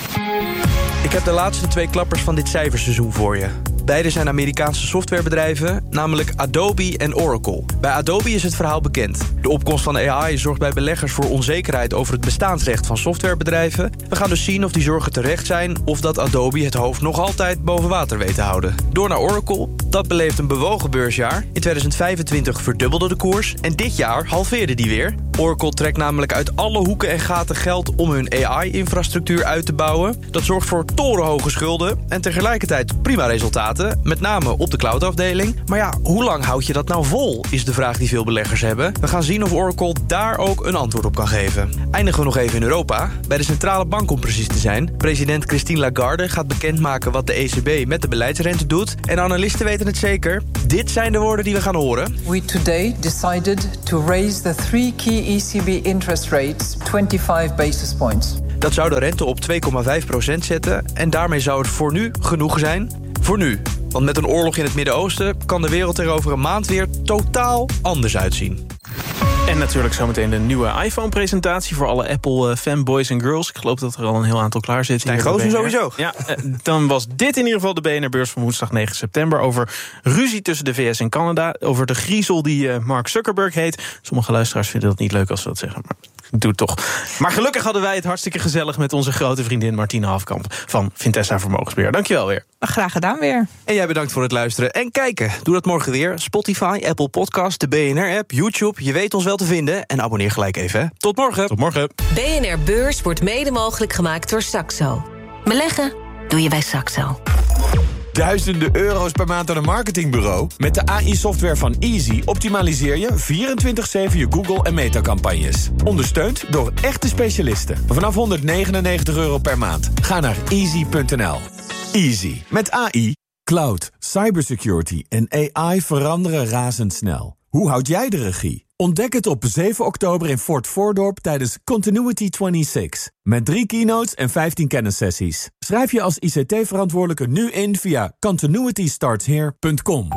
Ik heb de laatste twee klappers van dit cijferseizoen voor je. Beide zijn Amerikaanse softwarebedrijven, namelijk Adobe en Oracle. Bij Adobe is het verhaal bekend. De opkomst van A I zorgt bij beleggers voor onzekerheid over het bestaansrecht van softwarebedrijven. We gaan dus zien of die zorgen terecht zijn of dat Adobe het hoofd nog altijd boven water weet te houden. Door naar Oracle, dat beleeft een bewogen beursjaar. In tweeduizend vijfentwintig verdubbelde de koers en dit jaar halveerde die weer. Oracle trekt namelijk uit alle hoeken en gaten geld om hun A I-infrastructuur uit te bouwen. Dat zorgt voor torenhoge schulden en tegelijkertijd prima resultaten. Met name op de cloudafdeling. Maar ja, hoe lang houd je dat nou vol, is de vraag die veel beleggers hebben. We gaan zien of Oracle daar ook een antwoord op kan geven. Eindigen we nog even in Europa. Bij de centrale bank om precies te zijn. President Christine Lagarde gaat bekendmaken wat de E C B met de beleidsrente doet. En analisten weten het zeker. Dit zijn de woorden die we gaan horen. We today decided to raise the three key E C B interest rates twenty-five basis points. Dat zou de rente op twee komma vijf procent zetten. En daarmee zou het voor nu genoeg zijn. Voor nu. Want met een oorlog in het Midden-Oosten kan de wereld er over een maand weer totaal anders uitzien. En natuurlijk zometeen de nieuwe iPhone-presentatie voor alle Apple-fanboys en girls. Ik geloof dat er al een heel aantal klaar zitten. Stijn Goossen sowieso. Ja, dan was dit in ieder geval de B N R-beurs van woensdag negen september... over ruzie tussen de V S en Canada, over de griezel die Mark Zuckerberg heet. Sommige luisteraars vinden dat niet leuk als ze dat zeggen, maar doe het toch. Maar gelukkig hadden wij het hartstikke gezellig met onze grote vriendin Martine Hafkamp van Vintessa Vermogensbeheer. Dankjewel weer. Graag gedaan weer. En jij bedankt voor het luisteren en kijken. Doe dat morgen weer. Spotify, Apple Podcast, de B N R-app, YouTube. Je weet ons wel te vinden. En abonneer gelijk even. Hè. Tot morgen. Tot morgen. B N R Beurs wordt mede mogelijk gemaakt door Saxo. Beleggen doe je bij Saxo. Duizenden euro's per maand aan een marketingbureau? Met de A I-software van Easy optimaliseer je vierentwintig zeven je Google- en Meta-campagnes. Ondersteund door echte specialisten. Vanaf honderdnegenennegentig euro per maand. Ga naar easy punt n l. Easy. Met A I. Cloud, cybersecurity en A I veranderen razendsnel. Hoe houd jij de regie? Ontdek het op zeven oktober in Fort Voordorp tijdens Continuity zesentwintig. Met drie keynotes en vijftien kennissessies. Schrijf je als I C T-verantwoordelijke nu in via continuity starts here punt com.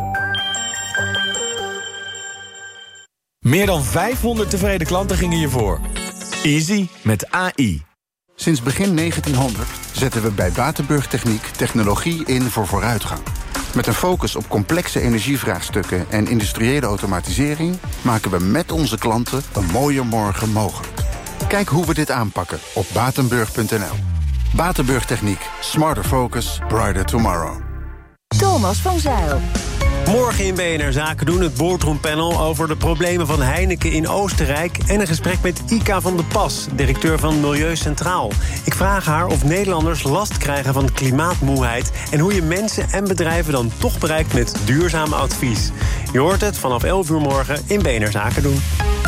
Meer dan vijfhonderd tevreden klanten gingen je voor. Easy met A I. Sinds begin negentienhonderd zetten we bij Batenburg Techniek technologie in voor vooruitgang. Met een focus op complexe energievraagstukken en industriële automatisering maken we met onze klanten een mooier morgen mogelijk. Kijk hoe we dit aanpakken op batenburg punt n l. Batenburg Techniek. Smarter focus, brighter tomorrow. Thomas van Zijl. Morgen in B N R Zaken doen het boardroompanel over de problemen van Heineken in Oostenrijk en een gesprek met Ika van de Pas, directeur van Milieu Centraal. Ik vraag haar of Nederlanders last krijgen van klimaatmoeheid en hoe je mensen en bedrijven dan toch bereikt met duurzaam advies. Je hoort het vanaf elf uur morgen in B N R Zaken doen.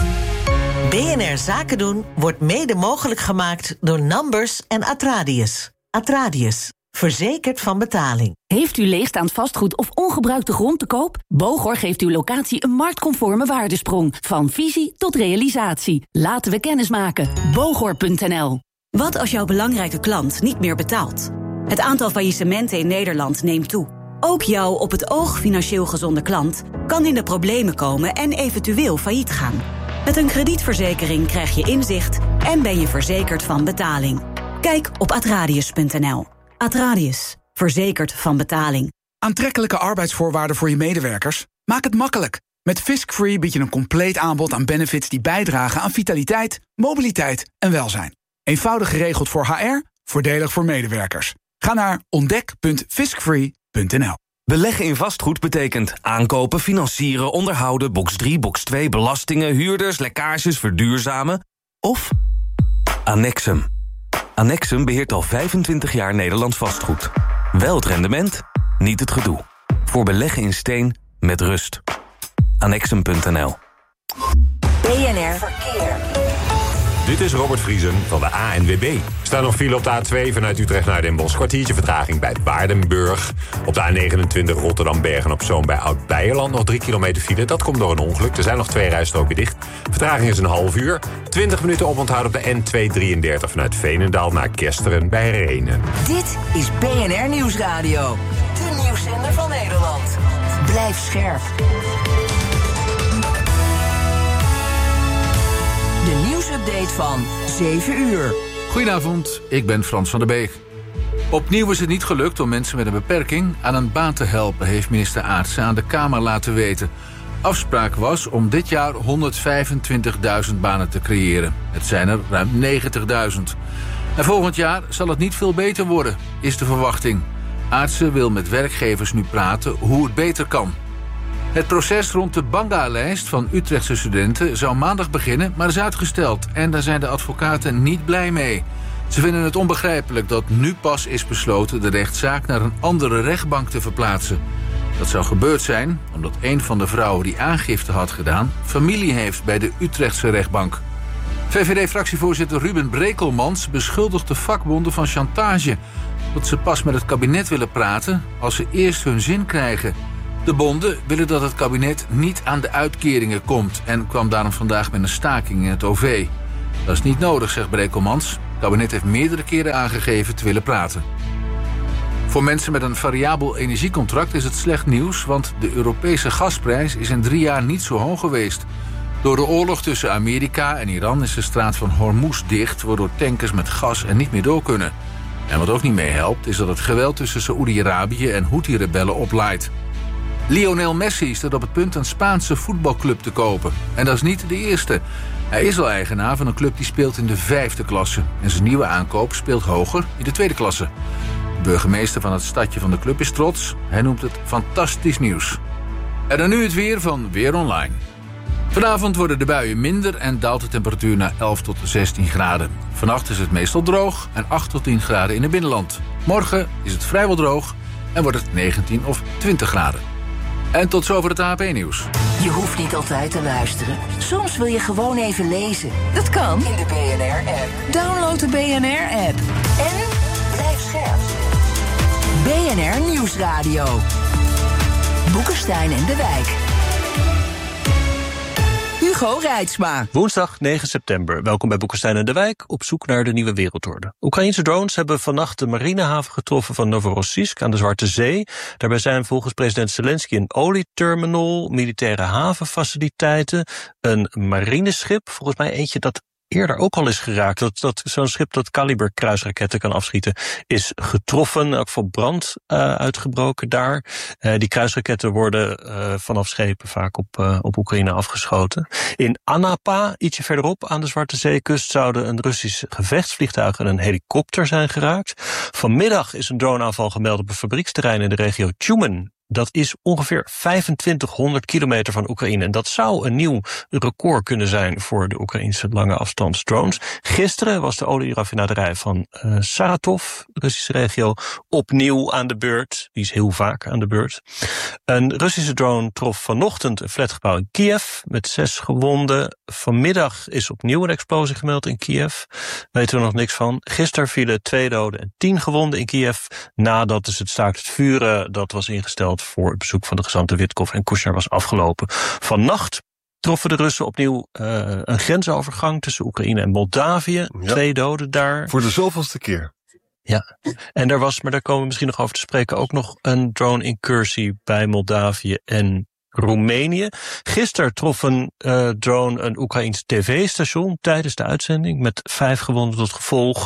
B N R Zaken doen wordt mede mogelijk gemaakt door Numbers en Atradius. Atradius, verzekerd van betaling. Heeft u leegstaand vastgoed of ongebruikte grond te koop? Bogor geeft uw locatie een marktconforme waardesprong. Van visie tot realisatie. Laten we kennis maken. Bogor punt n l. Wat als jouw belangrijke klant niet meer betaalt? Het aantal faillissementen in Nederland neemt toe. Ook jouw op het oog financieel gezonde klant kan in de problemen komen en eventueel failliet gaan. Met een kredietverzekering krijg je inzicht en ben je verzekerd van betaling. Kijk op atradius punt n l. Atradius, verzekerd van betaling. Aantrekkelijke arbeidsvoorwaarden voor je medewerkers? Maak het makkelijk. Met Fisk-Free bied je een compleet aanbod aan benefits die bijdragen aan vitaliteit, mobiliteit en welzijn. Eenvoudig geregeld voor H R, voordelig voor medewerkers. Ga naar ontdek punt fiskfree punt n l. Beleggen in vastgoed betekent aankopen, financieren, onderhouden, box drie, box twee, belastingen, huurders, lekkages, verduurzamen of Annexum. Annexum beheert al vijfentwintig jaar Nederlands vastgoed. Wel het rendement, niet het gedoe. Voor beleggen in steen met rust. Annexum punt n l. B N R Verkeer. Dit is Robert Vriesen van de A N W B. Er staat nog file op de A twee vanuit Utrecht naar Den Bosch. Kwartiertje vertraging bij Waardenburg. Op de A negenentwintig Rotterdam-Bergen-op-Zoom bij Oud-Beijerland nog drie kilometer file. Dat komt door een ongeluk. Er zijn nog twee rijstroken dicht. Vertraging is een half uur. twintig minuten oponthoud op de N tweehonderddrieëndertig vanuit Veenendaal naar Kesteren bij Renen. Dit is B N R Nieuwsradio. De nieuwszender van Nederland. Blijf scherp. De nieuwsupdate van zeven uur. Goedenavond, ik ben Frans van der Beek. Opnieuw is het niet gelukt om mensen met een beperking aan een baan te helpen, heeft minister Aartsen aan de Kamer laten weten. Afspraak was om dit jaar honderdvijfentwintigduizend banen te creëren. Het zijn er ruim negentigduizend. En volgend jaar zal het niet veel beter worden, is de verwachting. Aartsen wil met werkgevers nu praten hoe het beter kan. Het proces rond de Banga-lijst van Utrechtse studenten zou maandag beginnen, maar is uitgesteld. En daar zijn de advocaten niet blij mee. Ze vinden het onbegrijpelijk dat nu pas is besloten de rechtszaak naar een andere rechtbank te verplaatsen. Dat zou gebeurd zijn omdat een van de vrouwen die aangifte had gedaan familie heeft bij de Utrechtse rechtbank. V V D-fractievoorzitter Ruben Brekelmans beschuldigt de vakbonden van chantage. Dat ze pas met het kabinet willen praten als ze eerst hun zin krijgen. De bonden willen dat het kabinet niet aan de uitkeringen komt en kwam daarom vandaag met een staking in het O V. Dat is niet nodig, zegt Brekelmans. Het kabinet heeft meerdere keren aangegeven te willen praten. Voor mensen met een variabel energiecontract is het slecht nieuws, want de Europese gasprijs is in drie jaar niet zo hoog geweest. Door de oorlog tussen Amerika en Iran is de straat van Hormuz dicht, waardoor tankers met gas er niet meer door kunnen. En wat ook niet meehelpt, is dat het geweld tussen Saoedi-Arabië en Houthi-rebellen oplaait. Lionel Messi staat op het punt een Spaanse voetbalclub te kopen. En dat is niet de eerste. Hij is al eigenaar van een club die speelt in de vijfde klasse. En zijn nieuwe aankoop speelt hoger in de tweede klasse. De burgemeester van het stadje van de club is trots. Hij noemt het fantastisch nieuws. En dan nu het weer van Weer Online. Vanavond worden de buien minder en daalt de temperatuur naar elf tot zestien graden. Vannacht is het meestal droog en acht tot tien graden in het binnenland. Morgen is het vrijwel droog en wordt het negentien of twintig graden. En tot zover het A P nieuws. Je hoeft niet altijd te luisteren. Soms wil je gewoon even lezen. Dat kan in de B N R-app. Download de B N R-app. En blijf scherp. B N R Nieuwsradio. Boekenstein en de Wijk. Hugo Reitsma. Woensdag negen september. Welkom bij Boekenstein en de Wijk, op zoek naar de nieuwe wereldorde. Oekraïnse drones hebben vannacht de marinehaven getroffen van Novorossiysk aan de Zwarte Zee. Daarbij zijn volgens president Zelensky een olieterminal, militaire havenfaciliteiten, een marineschip, volgens mij eentje dat eerder ook al is geraakt. Dat, dat zo'n schip dat kaliber kruisraketten kan afschieten is getroffen. Ook voor brand uh, uitgebroken daar. Uh, die kruisraketten worden uh, vanaf schepen vaak op, uh, op Oekraïne afgeschoten. In Anapa, ietsje verderop aan de Zwarte Zeekust, zouden een Russisch gevechtsvliegtuig en een helikopter zijn geraakt. Vanmiddag is een droneaanval gemeld op een fabrieksterrein in de regio Tjumen Dat is ongeveer vijfentwintighonderd kilometer van Oekraïne. En dat zou een nieuw record kunnen zijn voor de Oekraïnse lange afstandsdrones. Gisteren was de olieraffinaderij van uh, Saratov, de Russische regio, opnieuw aan de beurt. Die is heel vaak aan de beurt. Een Russische drone trof vanochtend een flatgebouw in Kiev met zes gewonden. Vanmiddag is opnieuw een explosie gemeld in Kiev. Weten we nog niks van. Gisteren vielen twee doden en tien gewonden in Kiev, nadat dus het staakt het vuren dat was ingesteld voor het bezoek van de gezanten Witkoff en Kushner was afgelopen. Vannacht troffen de Russen opnieuw uh, een grensovergang tussen Oekraïne en Moldavië. Ja. Twee doden daar. Voor de zoveelste keer. Ja, en er was, maar daar komen we misschien nog over te spreken, ook nog een drone-incursie bij Moldavië en Roemenië. Gisteren trof een uh, drone een Oekraïns tv-station tijdens de uitzending met vijf gewonden tot gevolg.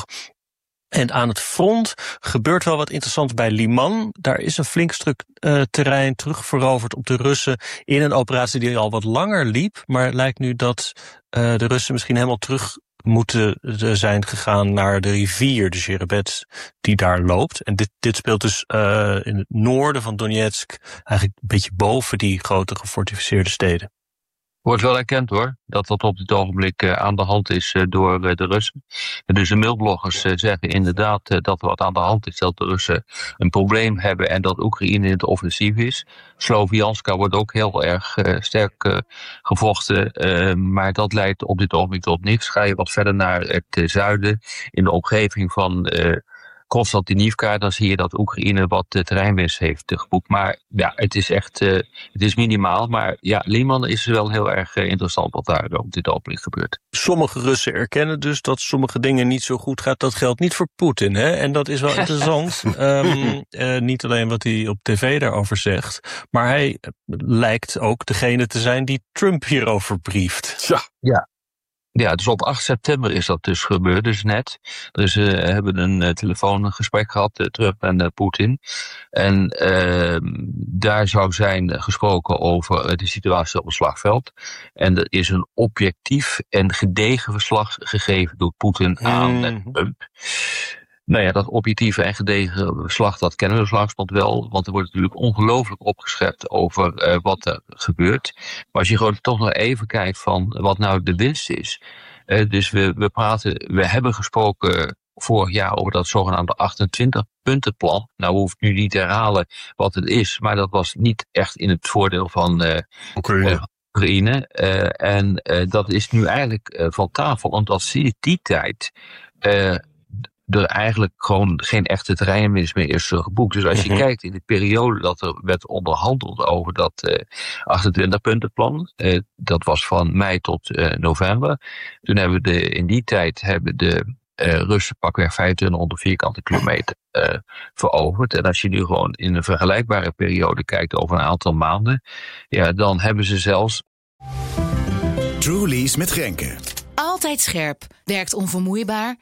En aan het front gebeurt wel wat interessants bij Liman. Daar is een flink stuk uh, terrein terugveroverd op de Russen in een operatie die al wat langer liep. Maar het lijkt nu dat uh, de Russen misschien helemaal terug moeten zijn gegaan naar de rivier, de Zherebets, die daar loopt. En dit, dit speelt dus uh, in het noorden van Donetsk, eigenlijk een beetje boven die grote gefortificeerde steden. Wordt wel erkend hoor, dat dat op dit ogenblik uh, aan de hand is uh, door uh, de Russen. Dus de mailbloggers uh, zeggen inderdaad uh, dat er wat aan de hand is, dat de Russen een probleem hebben en dat Oekraïne in het offensief is. Slovianska wordt ook heel erg uh, sterk uh, gevochten, uh, maar dat leidt op dit ogenblik tot niks. Ga je wat verder naar het uh, zuiden, in de omgeving van Uh, Konstantinivka, dan zie je dat Oekraïne wat uh, terreinwinst heeft uh, geboekt. Maar ja, het is echt, uh, het is minimaal. Maar ja, Liman is wel heel erg uh, interessant wat daar op dit ogenblik gebeurt. Sommige Russen erkennen dus dat sommige dingen niet zo goed gaat. Dat geldt niet voor Poetin, hè? En dat is wel interessant. um, uh, niet alleen wat hij op tv daarover zegt, maar hij lijkt ook degene te zijn die Trump hierover brieft. Ja. Ja. Ja, dus op acht september is dat dus gebeurd, dus net. Dus we uh, hebben een uh, telefoongesprek gehad, uh, Trump en uh, Poetin. En uh, daar zou zijn gesproken over uh, de situatie op het slagveld. En er is een objectief en gedegen verslag gegeven door Poetin mm. aan uh, Trump. Nou ja, dat objectieve en gedegen verslag, dat kennen we dus langzamerhand wel. Want er wordt natuurlijk ongelooflijk opgeschept over uh, wat er gebeurt. Maar als je gewoon toch nog even kijkt van wat nou de winst is. Uh, dus we, we praten, we hebben gesproken vorig jaar over dat zogenaamde achtentwintig puntenplan. Nou, we hoeven nu niet te herhalen wat het is. Maar dat was niet echt in het voordeel van uh, Oekraïne. Uh, Oekraïne. Uh, en uh, dat is nu eigenlijk uh, van tafel. Omdat sinds die tijd Uh, er eigenlijk gewoon geen echte terreinwinst meer is uh, geboekt. Dus als je mm-hmm. kijkt in de periode dat er werd onderhandeld over dat uh, achtentwintig puntenplan, uh, dat was van mei tot uh, november. Toen hebben we de, in die tijd hebben de uh, Russen pakweg vijfentwintighonderd vierkante kilometer uh, veroverd. En als je nu gewoon in een vergelijkbare periode kijkt over een aantal maanden, ja, dan hebben ze zelfs Trulies met Grenke. Altijd scherp, werkt onvermoeibaar